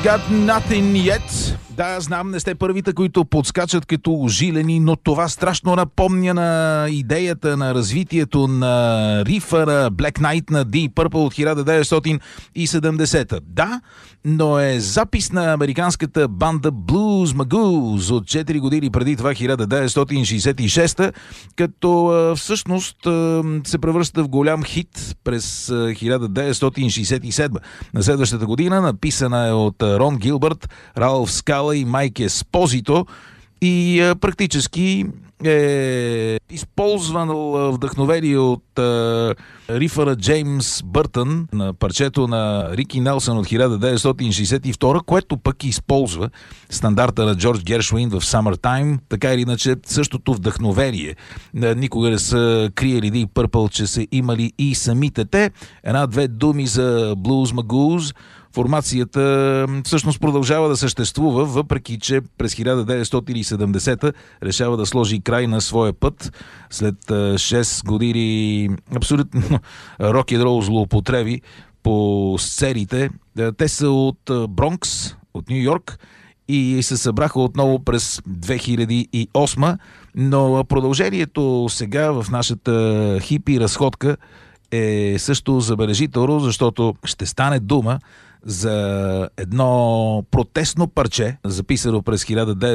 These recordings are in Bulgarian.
Got Nothing Yet. Да, знам, не сте първите, които подскачат като ожилени, но това страшно напомня на идеята на развитието на рифа на Black Knight на Deep Purple от 1970. Да, но е запис на американската банда Blues Magoos от 4 години преди това, 1966, като всъщност се превръща в голям хит през 1967. На следващата година написана е от Рон Гилбърт, Ралф Скала и Майк Еспозито и практически е използвано вдъхновение от рифа на Джеймс Бъртън на парчето на Рики Нелсън от 1962, което пък използва стандарта на Джордж Гершвин в Summertime. Така или иначе, същото вдъхновение никога не са криели Deep Purple, че са имали и самите те. Една-две думи за Blues Magoos. Формацията всъщност продължава да съществува, въпреки че през 1970 решава да сложи край на своя път след 6 години абсолютно рок-н-рол злоупотреби по сцените. Те са от Бронкс, от Ню Йорк и се събраха отново през 2008, но продължението сега в нашата хипи разходка е също забележително, защото ще стане дума за едно протестно парче, записано през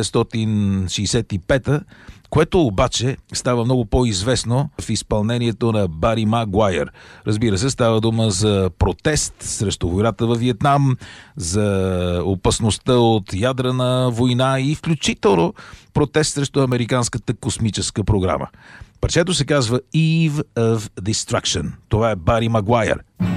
1965, което обаче става много по-известно в изпълнението на Бари Магуайър. Разбира се, става дума за протест срещу войната във Виетнам, за опасността от ядрена война и включително протест срещу американската космическа програма. Парчето се казва Eve of Destruction. Това е Бари Магуайър.